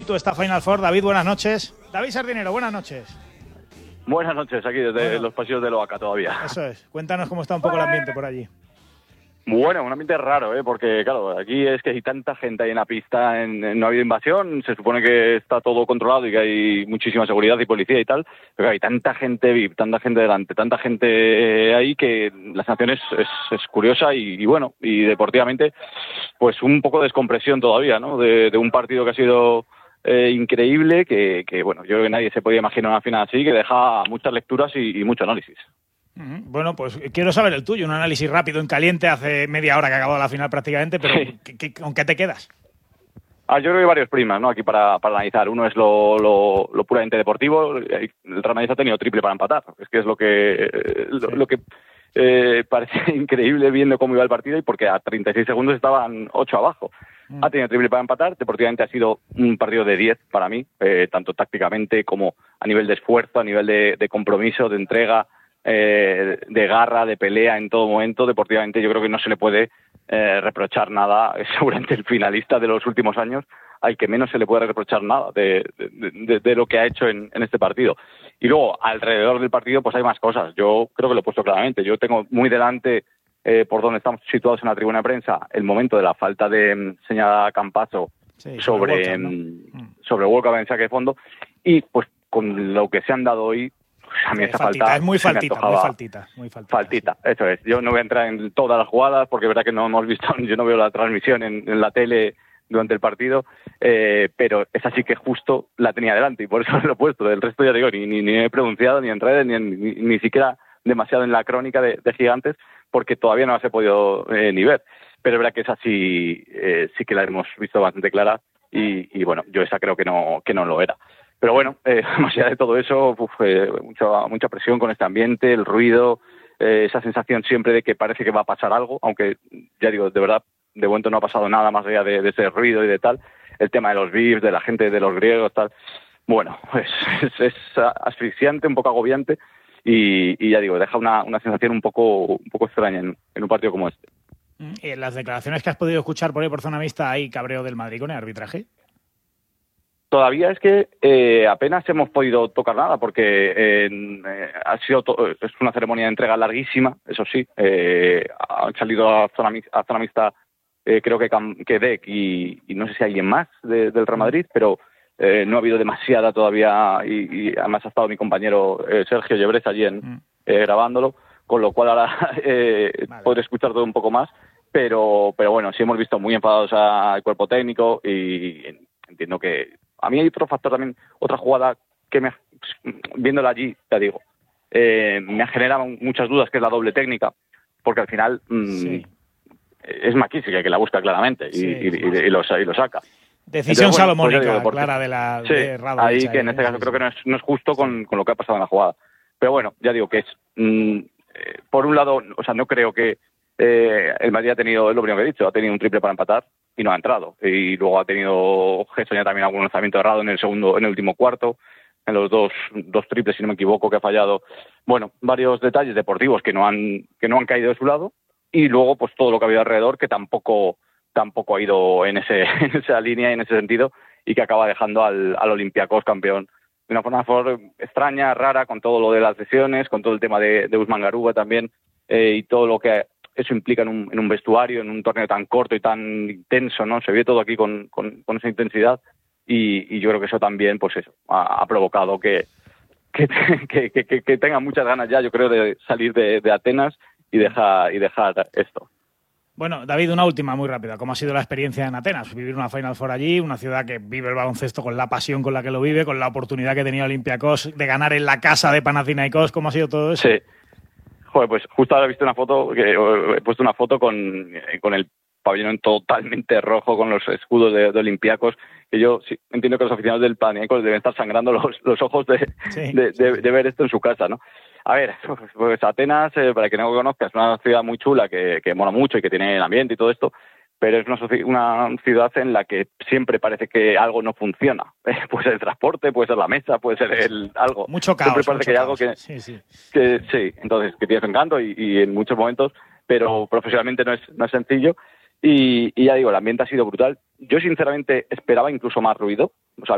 situ esta Final Four. David, buenas noches. David Sardinero, buenas noches. Buenas noches, aquí desde los pasillos de Loaca todavía. Eso es. Cuéntanos cómo está un poco el ambiente por allí. Bueno, un ambiente raro, porque claro, aquí es que hay tanta gente ahí en la pista, no ha habido invasión, se supone que está todo controlado y que hay muchísima seguridad y policía y tal, pero hay tanta gente VIP, tanta gente delante, tanta gente ahí que la sensación es curiosa y bueno, y deportivamente pues un poco de descompresión todavía, ¿no? De un partido que ha sido increíble, que bueno, yo creo que nadie se podía imaginar una final así, que deja muchas lecturas y mucho análisis. Bueno, pues quiero saber el tuyo, un análisis rápido, en caliente, hace media hora que ha acabado la final prácticamente, pero sí. ¿Con qué te quedas? Yo creo que hay varios primas, ¿no? Aquí para analizar. Uno es lo puramente deportivo. El Real Madrid ha tenido triple para empatar. Es que es lo que parece increíble viendo cómo iba el partido y porque a 36 segundos estaban 8 abajo. Ha tenido triple para empatar. Deportivamente ha sido un partido de 10 para mí, tanto tácticamente como a nivel de esfuerzo, a nivel de compromiso, de entrega, de garra, de pelea en todo momento. Deportivamente yo creo que no se le puede reprochar nada. Es seguramente el finalista de los últimos años al que menos se le puede reprochar nada de lo que ha hecho en este partido. Y luego, alrededor del partido, pues hay más cosas. Yo creo que lo he puesto claramente. Yo tengo muy delante, por donde estamos situados en la tribuna de prensa, el momento de la falta de señalada Campazzo sobre Walkup en saque de fondo. Y pues con lo que se han dado hoy, a mí esa falta es muy faltita. Faltita, eso es. Yo no voy a entrar en todas las jugadas porque es verdad que no hemos visto, yo no veo la transmisión en la tele durante el partido, pero esa sí que justo la tenía delante y por eso lo he puesto. Del resto ya digo, ni he pronunciado ni en redes ni siquiera demasiado en la crónica de Gigantes porque todavía no las he podido ni ver. Pero es verdad que esa sí que la hemos visto bastante clara y bueno, yo esa creo que no lo era. Pero bueno, más allá de todo eso, mucha presión con este ambiente, el ruido, esa sensación siempre de que parece que va a pasar algo, aunque ya digo, de verdad, de momento no ha pasado nada más allá de ese ruido y de tal. El tema de los VIPs, de la gente, de los griegos, tal. Bueno, es asfixiante, un poco agobiante y ya digo, deja una sensación un poco extraña en un partido como este. ¿Y en las declaraciones que has podido escuchar por ahí por zona mixta hay cabreo del Madrid con el arbitraje? Todavía es que apenas hemos podido tocar nada porque es una ceremonia de entrega larguísima, eso sí. Han salido a zona mixta, creo que Dec y no sé si alguien más del Real Madrid, pero no ha habido demasiada todavía y además ha estado mi compañero Sergio Llebres allí grabándolo, con lo cual ahora podré escuchar todo un poco más, pero bueno, sí hemos visto muy enfadados al cuerpo técnico y entiendo que a mí hay otro factor también, otra jugada que viéndola allí, ya digo, me genera muchas dudas, que es la doble técnica, porque al final es McKissick el que la busca claramente y lo saca. Decisión salomónica, clara de Rado. Ahí que en este caso creo que no es justo con lo que ha pasado en la jugada. Pero bueno, ya digo que es, por un lado, o sea, no creo que el Madrid ha tenido, es lo primero que he dicho, ha tenido un triple para empatar y no ha entrado. Y luego ha tenido Gerson ya también algún lanzamiento errado en el último cuarto, en los dos triples, si no me equivoco, que ha fallado. Bueno, varios detalles deportivos que no han caído de su lado. Y luego, pues todo lo que ha habido alrededor, que tampoco ha ido en esa línea y en ese sentido, y que acaba dejando al Olympiacos campeón de una forma extraña, rara, con todo lo de las lesiones, con todo el tema de Usman Garuba también, y todo lo que eso implica en un vestuario, en un torneo tan corto y tan intenso, ¿no? Se ve todo aquí con esa intensidad y yo creo que eso también, pues eso, ha provocado que tengan muchas ganas ya, yo creo, de salir de Atenas y dejar esto. Bueno, David, una última muy rápida. ¿Cómo ha sido la experiencia en Atenas? Vivir una Final Four allí, una ciudad que vive el baloncesto con la pasión con la que lo vive, con la oportunidad que tenía Olympiacos de ganar en la casa de Panathinaikos. ¿Cómo ha sido todo eso? Sí. Joder, pues justo ahora he visto una foto, he puesto una foto con el pabellón totalmente rojo, con los escudos de Olympiacos, que yo sí, entiendo que los aficionados del Panathinaikos deben estar sangrando los ojos de ver esto en su casa, ¿no? A ver, pues Atenas, para que no lo conozca, es una ciudad muy chula que mola mucho y que tiene el ambiente y todo esto, pero es una ciudad en la que siempre parece que algo no funciona. Puede ser el transporte, puede ser la mesa, puede ser algo. Mucho caos. Siempre parece que hay algo que entonces que tiene su encanto y en muchos momentos, pero profesionalmente no es sencillo. Y ya digo, el ambiente ha sido brutal. Yo sinceramente esperaba incluso más ruido. O sea,